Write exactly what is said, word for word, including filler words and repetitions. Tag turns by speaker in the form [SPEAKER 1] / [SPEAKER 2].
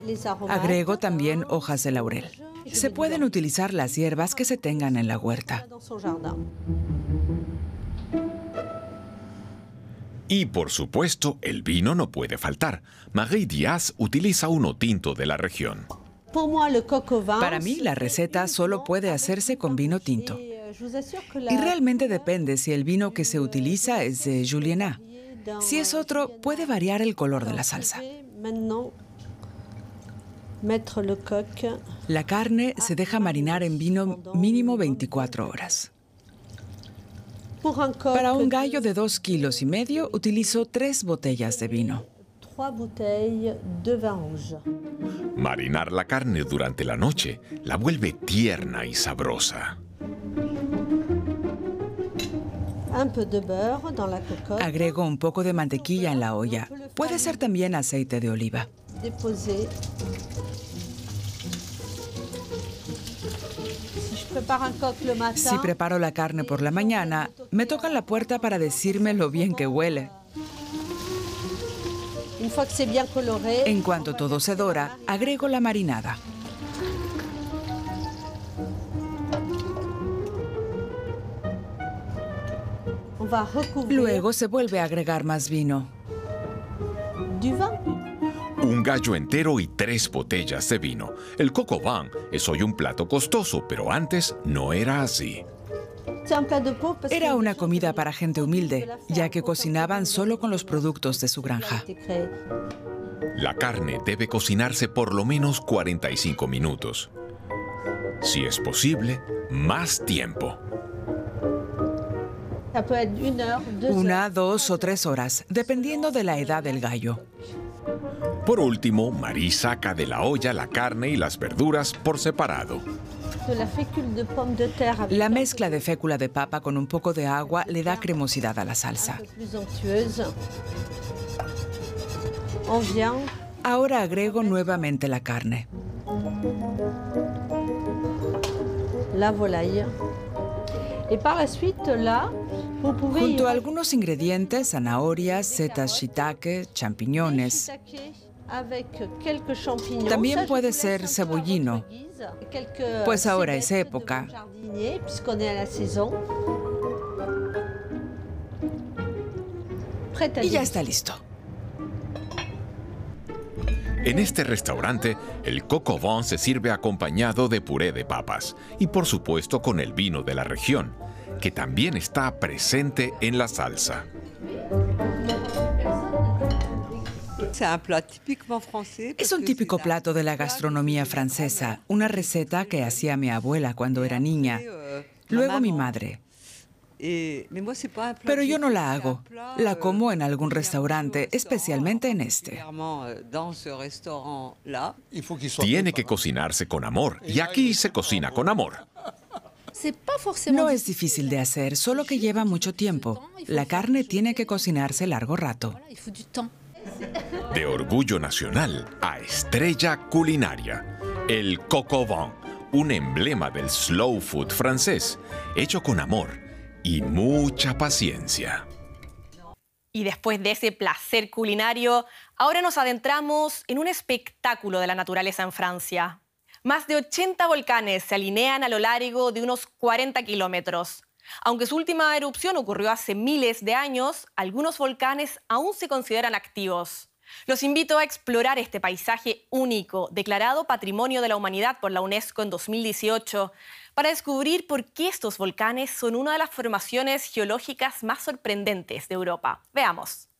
[SPEAKER 1] Agrego también hojas de laurel. Se pueden utilizar las hierbas que se tengan en la huerta.
[SPEAKER 2] Y, por supuesto, el vino no puede faltar. Marie Diaz utiliza uno tinto de la región.
[SPEAKER 1] Para mí, la receta solo puede hacerse con vino tinto. Y realmente depende si el vino que se utiliza es de Julienat. Si es otro, puede variar el color de la salsa. La carne se deja marinar en vino mínimo veinticuatro horas. Para un gallo de dos kilos y medio, utilizo tres botellas de vino.
[SPEAKER 2] Marinar la carne durante la noche la vuelve tierna y sabrosa.
[SPEAKER 1] Agrego un poco de mantequilla en la olla. Puede ser también aceite de oliva. Si preparo la carne por la mañana, me tocan la puerta para decirme lo bien que huele. En cuanto todo se dora, agrego la marinada. Luego se vuelve a agregar más vino.
[SPEAKER 2] Un gallo entero y tres botellas de vino. El coq au vin es hoy un plato costoso, pero antes no era así.
[SPEAKER 1] Era una comida para gente humilde, ya que cocinaban solo con los productos de su granja.
[SPEAKER 2] La carne debe cocinarse por lo menos cuarenta y cinco minutos. Si es posible, más tiempo.
[SPEAKER 1] Una, dos o tres horas, dependiendo de la edad del gallo.
[SPEAKER 2] Por último, Marie saca de la olla la carne y las verduras por separado. La mezcla de fécula de papa con un poco de agua le da cremosidad a la salsa. Ahora agrego nuevamente la carne.
[SPEAKER 3] La volaille. Y par la suite, là,
[SPEAKER 1] junto a algunos ingredientes, zanahorias, setas shiitake, champiñones. También puede ser cebollino, pues ahora es época. Y ya está listo.
[SPEAKER 2] En este restaurante, el coq au vin se sirve acompañado de puré de papas y, por supuesto, con el vino de la región, que también está presente en la salsa.
[SPEAKER 1] Es un típico plato de la gastronomía francesa, una receta que hacía mi abuela cuando era niña, luego mi madre. Pero yo no la hago. La como en algún restaurante, especialmente en este.
[SPEAKER 2] Tiene que cocinarse con amor, y aquí se cocina con amor.
[SPEAKER 1] No es difícil de hacer, solo que lleva mucho tiempo. La carne tiene que cocinarse largo rato.
[SPEAKER 2] De orgullo nacional a estrella culinaria, el coq au vin, un emblema del slow food francés, hecho con amor y mucha paciencia.
[SPEAKER 4] Y después de ese placer culinario, ahora nos adentramos en un espectáculo de la naturaleza en Francia. Más de ochenta volcanes se alinean a lo largo de unos cuarenta kilómetros. Aunque su última erupción ocurrió hace miles de años, algunos volcanes aún se consideran activos. Los invito a explorar este paisaje único, declarado Patrimonio de la Humanidad por la UNESCO en dos mil dieciocho, para descubrir por qué estos volcanes son una de las formaciones geológicas más sorprendentes de Europa. Veamos.